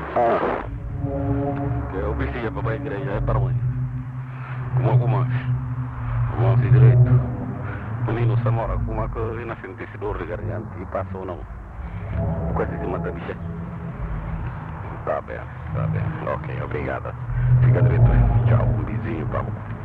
Ah. Eu precisa para a igreja, é para onde? Como algumas. Vamos direito. Menino Samora, como é que na frente desse dor de garganta e passou não? Quase se mata, bicha. Tá bem, tá bem. Ok, obrigada. Fica direito. Tchau, um beijinho para